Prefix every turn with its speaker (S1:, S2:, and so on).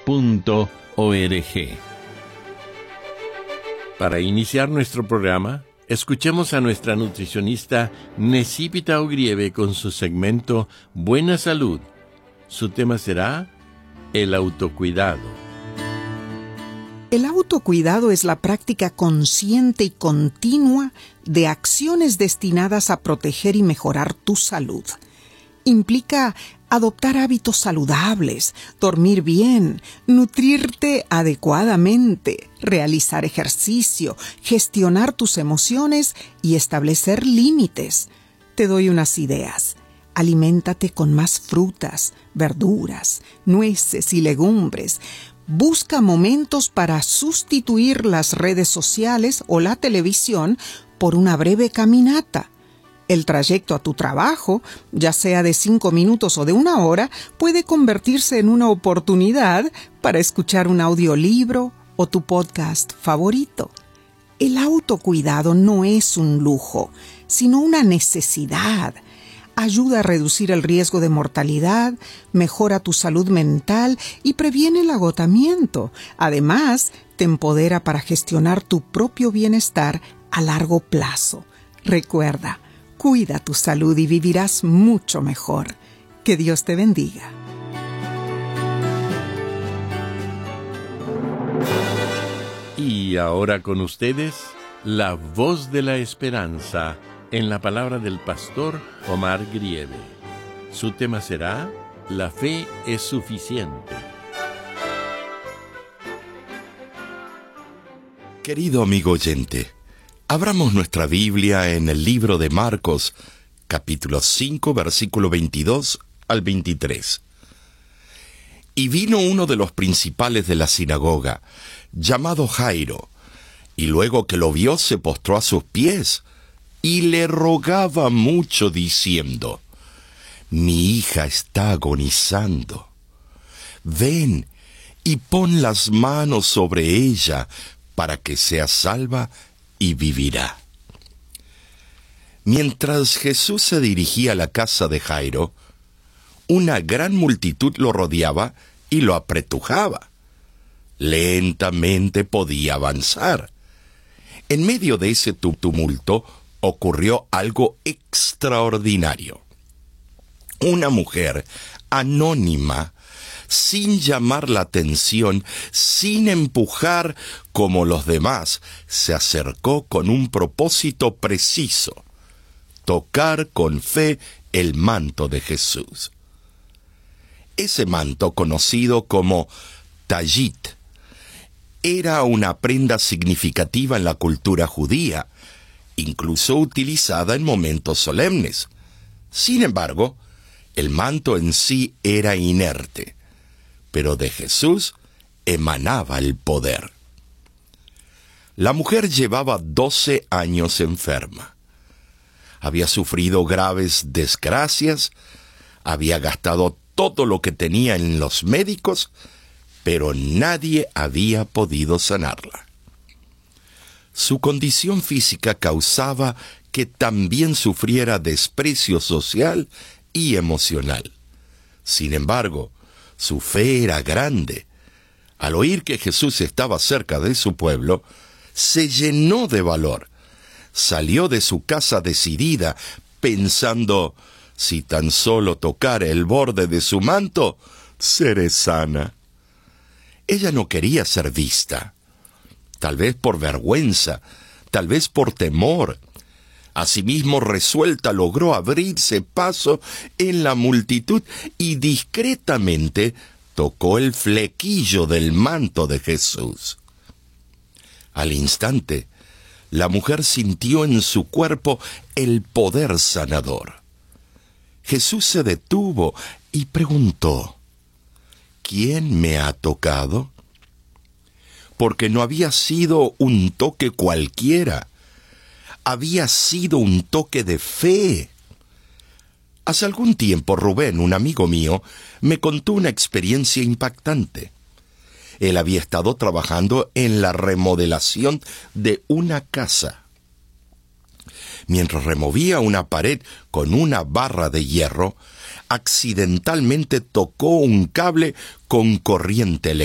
S1: Para iniciar nuestro programa, escuchemos a nuestra nutricionista Necipita Ogrieve con su segmento Buena Salud. Su tema será el autocuidado.
S2: El autocuidado es la práctica consciente y continua de acciones destinadas a proteger y mejorar tu salud. Implica adoptar hábitos saludables, dormir bien, nutrirte adecuadamente, realizar ejercicio, gestionar tus emociones y establecer límites. Te doy unas ideas. Aliméntate con más frutas, verduras, nueces y legumbres. Busca momentos para sustituir las redes sociales o la televisión por una breve caminata. El trayecto a tu trabajo, ya sea de 5 minutos o de 1 hora, puede convertirse en una oportunidad para escuchar un audiolibro o tu podcast favorito. El autocuidado no es un lujo, sino una necesidad. Ayuda a reducir el riesgo de mortalidad, mejora tu salud mental y previene el agotamiento. Además, te empodera para gestionar tu propio bienestar a largo plazo. Recuerda, cuida tu salud y vivirás mucho mejor. Que Dios te bendiga.
S1: Y ahora con ustedes, la voz de la esperanza en la palabra del pastor Omar Grieve. Su tema será La fe es suficiente.
S3: Querido amigo oyente, abramos nuestra Biblia en el libro de Marcos, capítulo 5, versículo 22 al 23. Y vino uno de los principales de la sinagoga, llamado Jairo, y luego que lo vio se postró a sus pies, y le rogaba mucho diciendo: Mi hija está agonizando. Ven y pon las manos sobre ella para que sea salva y vivirá. Mientras Jesús se dirigía a la casa de Jairo, una gran multitud lo rodeaba y lo apretujaba. Lentamente podía avanzar. En medio de ese tumulto ocurrió algo extraordinario. Una mujer anónima, sin llamar la atención, sin empujar como los demás, se acercó con un propósito preciso: tocar con fe el manto de Jesús. Ese manto, conocido como tallit, era una prenda significativa en la cultura judía, incluso utilizada en momentos solemnes. Sin embargo, el manto en sí era inerte, pero de Jesús emanaba el poder. La mujer llevaba 12 años enferma. Había sufrido graves desgracias, había gastado todo lo que tenía en los médicos, pero nadie había podido sanarla. Su condición física causaba que también sufriera desprecio social y emocional. Sin embargo, su fe era grande. Al oír que Jesús estaba cerca de su pueblo, se llenó de valor. Salió de su casa decidida, pensando: si tan solo tocara el borde de su manto, seré sana. Ella no quería ser vista, tal vez por vergüenza, tal vez por temor. Asimismo, resuelta, logró abrirse paso en la multitud y discretamente tocó el flequillo del manto de Jesús. Al instante, la mujer sintió en su cuerpo el poder sanador. Jesús se detuvo y preguntó: ¿Quién me ha tocado? Porque no había sido un toque cualquiera. Había sido un toque de fe. Hace algún tiempo Rubén, un amigo mío, me contó una experiencia impactante. Él había estado trabajando en la remodelación de una casa. Mientras removía una pared con una barra de hierro, accidentalmente tocó un cable con corriente eléctrica.